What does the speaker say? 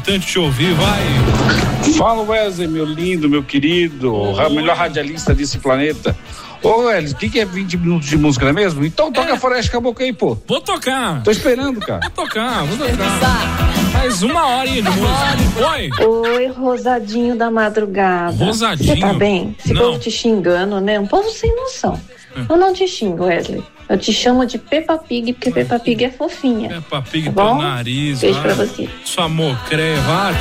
importante te ouvir, vai. Fala, Wesley, meu lindo, meu querido, o melhor radialista desse planeta. Ô, Wesley, o que é 20 minutos de música, não é mesmo? Então toca Floresta Caboclo aí, pô. Vou tocar. Tô esperando, cara. Vou tocar. Mais 1 horinha de música. Oi. Oi, Rosadinho da madrugada. Rosadinho? Você tá bem? Esse Não. povo te xingando, né? Um povo sem noção. Eu não te xingo, Wesley. Eu te chamo de Peppa Pig, porque Peppa Pig é fofinha. Peppa Pig, tá bom? teu nariz. Beijo pra você. Sua mocreia, vá